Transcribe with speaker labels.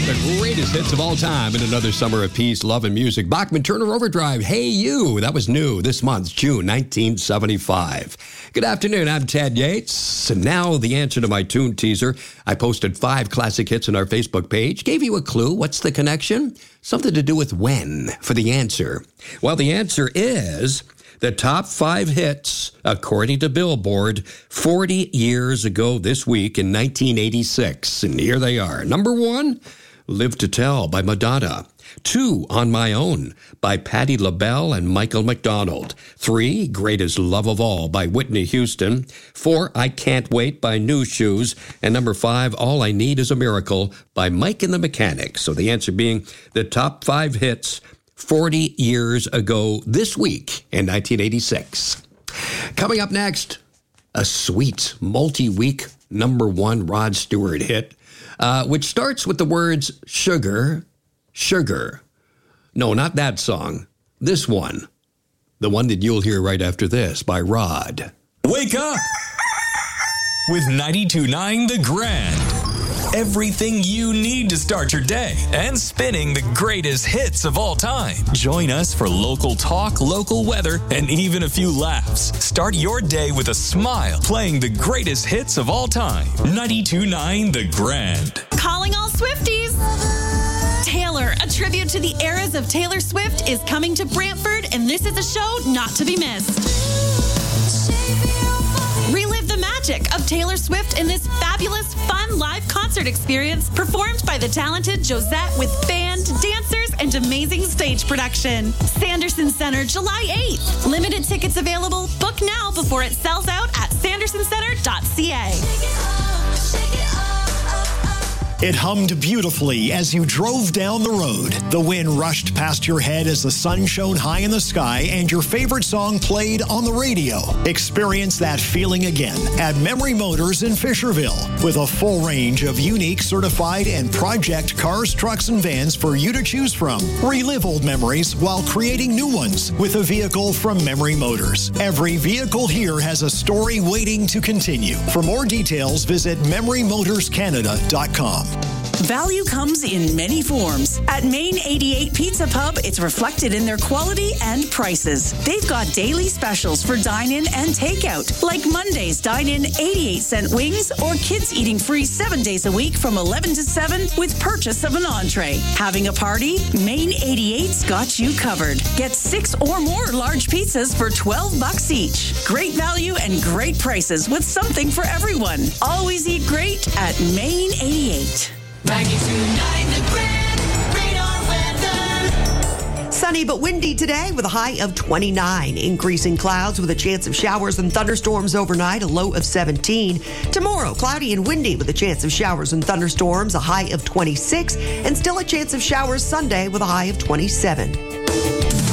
Speaker 1: The greatest hits of all time in another summer of peace, love, and music. Bachman Turner Overdrive, Hey You. That was new this month, June 1975. Good afternoon, I'm Ted Yates. And now the answer to my tune teaser. I posted 5 classic hits on our Facebook page. Gave you a clue. What's the connection? Something to do with when for the answer. Well, the answer is the top 5 hits, according to Billboard, 40 years ago this week in 1986. And here they are. Number 1, Live to Tell by Madonna. 2, On My Own by Patti LaBelle and Michael McDonald. 3, Greatest Love of All by Whitney Houston. 4, I Can't Wait by New Shoes. And number 5, All I Need Is a Miracle by Mike and the Mechanics. So the answer being the top 5 hits 40 years ago this week in 1986. Coming up next, a sweet multi-week number 1 Rod Stewart hit, which starts with the words sugar, sugar. No, not that song. This one. The one that you'll hear right after this by Rod.
Speaker 2: Wake up with 92.9 The Grand. Everything you need to start your day and spinning the greatest hits of all time. Join us for local talk, local weather, and even a few laughs. Start your day with a smile playing the greatest hits of all time. 92.9 The Grand.
Speaker 3: Calling all Swifties. Taylor, a tribute to the eras of Taylor Swift, is coming to Brantford, and this is a show not to be missed. Relive the magic of Taylor Swift in this fabulous, fun live concert experience performed by the talented Josette with band, dancers, and amazing stage production. Sanderson Center, July 8th. Limited tickets available. Book now before it sells out at sandersoncentre.ca.
Speaker 4: It hummed beautifully as you drove down the road. The wind rushed past your head as the sun shone high in the sky and your favorite song played on the radio. Experience that feeling again at Memory Motors in Fisherville with a full range of unique, certified, and project cars, trucks, and vans for you to choose from. Relive old memories while creating new ones with a vehicle from Memory Motors. Every vehicle here has a story waiting to continue. For more details, visit MemoryMotorsCanada.com.
Speaker 5: Value comes in many forms. At Main 88 Pizza Pub, it's reflected in their quality and prices. They've got daily specials for dine-in and takeout, like Monday's dine-in 88-cent wings or kids eating free 7 days a week from 11 to 7 with purchase of an entree. Having a party? Main 88's got you covered. Get 6 or more large pizzas for $12 each. Great value and great prices with something for everyone. Always eat great at Main 88.
Speaker 6: 92.9 The Grand, radar weather.
Speaker 7: Sunny but windy today with a high of 29. Increasing clouds with a chance of showers and thunderstorms overnight, a low of 17. Tomorrow, cloudy and windy with a chance of showers and thunderstorms, a high of 26. And still a chance of showers Sunday with a high of 27.